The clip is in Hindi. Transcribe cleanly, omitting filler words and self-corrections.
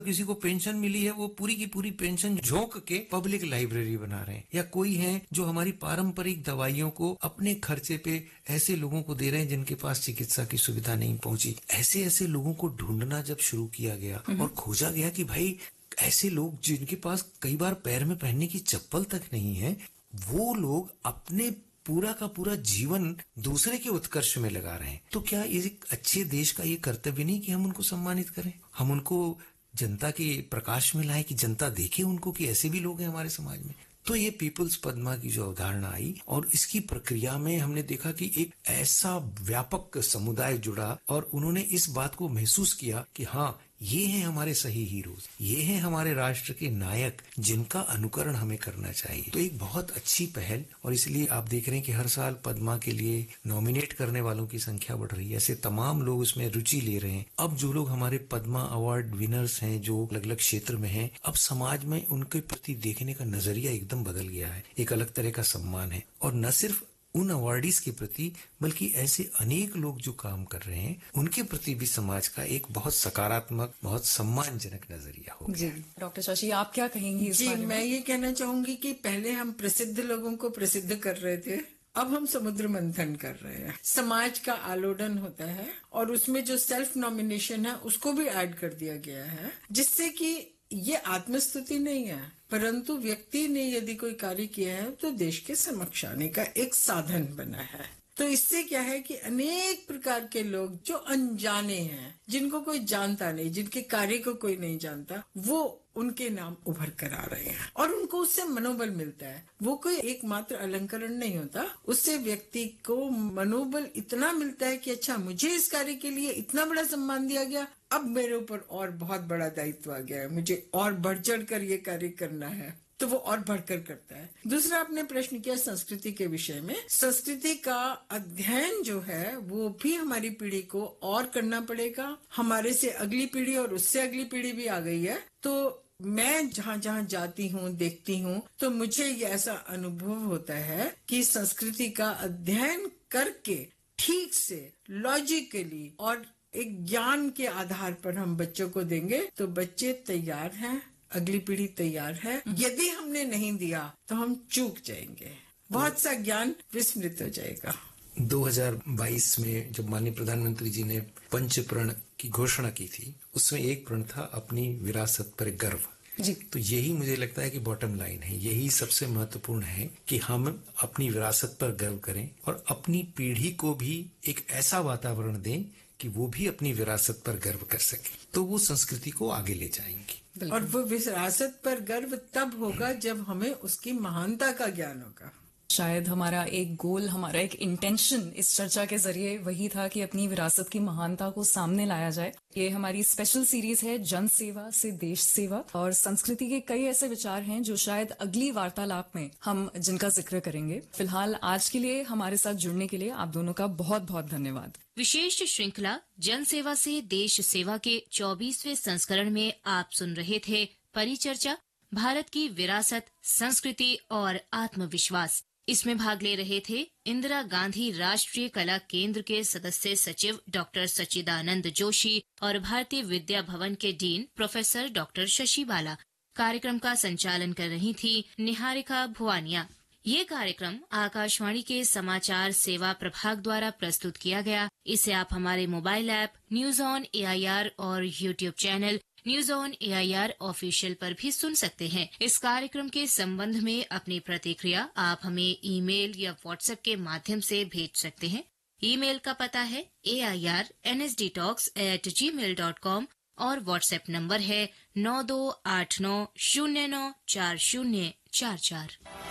किसी को पेंशन मिली है वो पूरी की पूरी पेंशन झोंक के पब्लिक लाइब्रेरी बना रहे हैं, या कोई है जो हमारी पारंपरिक दवाइयों को अपने खर्चे पे ऐसे लोगों को दे रहे हैं जिनके पास चिकित्सा की सुविधा नहीं पहुंची। ऐसे ऐसे लोगों को ढूंढना जब शुरू किया गया और खोजा गया कि भाई ऐसे लोग जिनके पास कई बार पैर में पहनने की चप्पल तक नहीं है, वो लोग अपने पूरा का पूरा जीवन दूसरे के उत्कर्ष में लगा रहे हैं, तो क्या ये एक अच्छे देश का ये कर्तव्य नहीं कि हम उनको सम्मानित करें, हम उनको जनता के प्रकाश में लाए कि जनता देखे उनको कि ऐसे भी लोग हैं हमारे समाज में। तो ये पीपल्स पद्मा की जो अवधारणा आई और इसकी प्रक्रिया में हमने देखा कि एक ऐसा व्यापक समुदाय जुड़ा और उन्होंने इस बात को महसूस किया कि हाँ, ये हैं हमारे सही हीरोज, ये हैं हमारे राष्ट्र के नायक जिनका अनुकरण हमें करना चाहिए। तो एक बहुत अच्छी पहल, और इसलिए आप देख रहे हैं कि हर साल पद्मा के लिए नॉमिनेट करने वालों की संख्या बढ़ रही है। ऐसे तमाम लोग उसमें रुचि ले रहे हैं। अब जो लोग हमारे पद्मा अवार्ड विनर्स हैं जो अलग अलग क्षेत्र में हैं, अब समाज में उनके प्रति देखने का नजरिया एकदम बदल गया है। एक अलग तरह का सम्मान है, और न सिर्फ उन अवार्डीज के प्रति बल्कि ऐसे अनेक लोग जो काम कर रहे हैं उनके प्रति भी समाज का एक बहुत सकारात्मक, बहुत सम्मानजनक नजरिया हो गया। जी डॉक्टर शशि, आप क्या कहेंगी इस बारे में? मैं ये कहना चाहूंगी कि पहले हम प्रसिद्ध लोगों को प्रसिद्ध कर रहे थे, अब हम समुद्र मंथन कर रहे हैं। समाज का आलोडन होता है और उसमें जो सेल्फ नॉमिनेशन है उसको भी ऐड कर दिया गया है, जिससे कि ये आत्मस्तुति नहीं है, परंतु व्यक्ति ने यदि कोई कार्य किया है तो देश के समक्ष आने का एक साधन बना है। तो इससे क्या है कि अनेक प्रकार के लोग जो अनजाने हैं, जिनको कोई जानता नहीं, जिनके कार्य को कोई नहीं जानता, वो उनके नाम उभर कर आ रहे हैं और उनको उससे मनोबल मिलता है। वो कोई एकमात्र अलंकरण नहीं होता, उससे व्यक्ति को मनोबल इतना मिलता है कि अच्छा, मुझे इस कार्य के लिए इतना बड़ा सम्मान दिया गया, अब मेरे ऊपर और बहुत बड़ा दायित्व आ गया है, मुझे और बढ़ चढ़ कर ये कार्य करना है, तो वो और बढ़कर करता है। दूसरा आपने प्रश्न किया संस्कृति के विषय में। संस्कृति का अध्ययन जो है वो भी हमारी पीढ़ी को और करना पड़ेगा। हमारे से अगली पीढ़ी और उससे अगली पीढ़ी भी आ गई है, तो मैं जहाँ जहाँ जाती हूँ, देखती हूँ, तो मुझे ये ऐसा अनुभव होता है कि संस्कृति का अध्ययन करके ठीक से लॉजिकली और एक ज्ञान के आधार पर हम बच्चों को देंगे तो बच्चे तैयार हैं, अगली पीढ़ी तैयार है। यदि हमने नहीं दिया तो हम चूक जाएंगे, बहुत सा ज्ञान विस्मृत हो जाएगा। 2022 में जब माननीय प्रधानमंत्री जी ने पंच प्रण की घोषणा की थी, उसमें एक प्रण था अपनी विरासत पर गर्व। जी। तो यही मुझे लगता है कि बॉटम लाइन है, यही सबसे महत्वपूर्ण है कि हम अपनी विरासत पर गर्व करें और अपनी पीढ़ी को भी एक ऐसा वातावरण दें कि वो भी अपनी विरासत पर गर्व कर सके, तो वो संस्कृति को आगे ले जाएंगी। और वो विरासत पर गर्व तब होगा जब हमें उसकी महानता का ज्ञान होगा। शायद हमारा एक गोल, हमारा एक इंटेंशन इस चर्चा के जरिए वही था कि अपनी विरासत की महानता को सामने लाया जाए। ये हमारी स्पेशल सीरीज है जन सेवा से देश सेवा, और संस्कृति के कई ऐसे विचार हैं जो शायद अगली वार्तालाप में हम जिनका जिक्र करेंगे। फिलहाल आज के लिए हमारे साथ जुड़ने के लिए आप दोनों का बहुत बहुत धन्यवाद। विशेष श्रृंखला जन सेवा से देश सेवा के 24वें संस्करण में आप सुन रहे थे परिचर्चा, भारत की विरासत, संस्कृति और आत्मविश्वास। इसमें भाग ले रहे थे इंदिरा गांधी राष्ट्रीय कला केंद्र के सदस्य सचिव डॉक्टर सच्चिदानंद जोशी और भारतीय विद्या भवन के डीन प्रोफेसर डॉक्टर शशि बाला। कार्यक्रम का संचालन कर रही थी निहारिका भुवानिया। ये कार्यक्रम आकाशवाणी के समाचार सेवा प्रभाग द्वारा प्रस्तुत किया गया। इसे आप हमारे mobile app news on AIR और YouTube channel news on AIR official पर भी सुन सकते हैं। इस कार्यक्रम के संबंध में अपनी प्रतिक्रिया आप हमें ईमेल या व्हाट्सएप के माध्यम से भेज सकते हैं। ईमेल का पता है airnsdtalks@gmail.com और व्हाट्सएप नंबर है 9289094044।